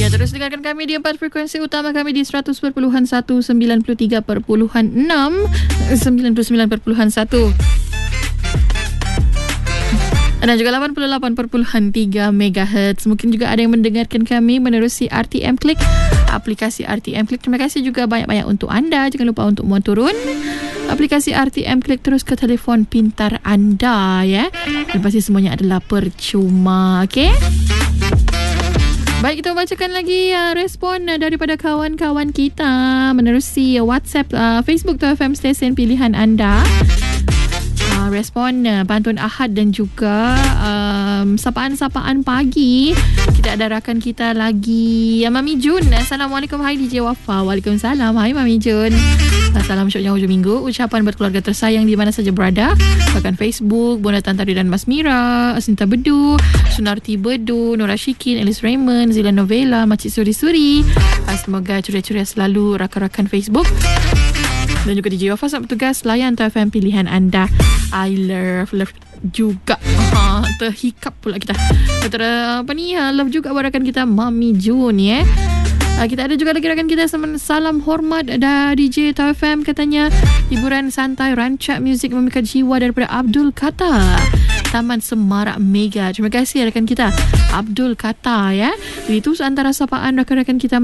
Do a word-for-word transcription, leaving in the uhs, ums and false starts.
Ya, terus dengarkan kami di empat frekuensi utama kami di seratus perpuluhan satu, sembilan puluh tiga perpuluhan enam, sembilan puluh sembilan perpuluhan satu. Dan juga lapan puluh lapan perpuluhan tiga megahertz. Mungkin juga ada yang mendengarkan kami menerusi R T M Click, aplikasi R T M Click. Terima kasih juga banyak-banyak untuk anda. Jangan lupa untuk muat turun aplikasi R T M Click terus ke telefon pintar anda, ya. Dan pasti semuanya adalah percuma, okey? Baik, kita bacakan lagi uh, respon uh, daripada kawan-kawan kita menerusi uh, WhatsApp, uh, Facebook tu F M stesen pilihan anda. Uh, respon uh, pantun Ahad dan juga um, sapaan-sapaan pagi. Kita ada rakan kita lagi, uh, Mami Jun. Assalamualaikum, hai D J Wafa. Waalaikumsalam, hai Mami Jun. Uh, salam syoknya hujung minggu. Ucapan buat keluarga tersayang di mana saja berada. Bahkan Facebook, Bunda Tantari dan Mas Mira, Asinta Bedu, Sunarti Bedu, Nora Syikin, Alice Raymond, Zila Novella, Makcik Suri-Suri. Uh, semoga ceria-ceria selalu rakan-rakan Facebook. Dan juga D J Wafa saat bertugas layan T F M pilihan anda. I love, love juga. Ha, terhikap pula kita. Ter, apa ni? Love juga barakan kita Mami Jun, ya. Uh, kita ada juga lagi rakan kita, salam hormat dari D J T F M, katanya hiburan santai rancak muzik memikat jiwa daripada Abdul Kata, Taman Semarak Mega. Terima kasih rakan kita Abdul Kata, ya. Jadi itu antara sapaan rakan-rakan kita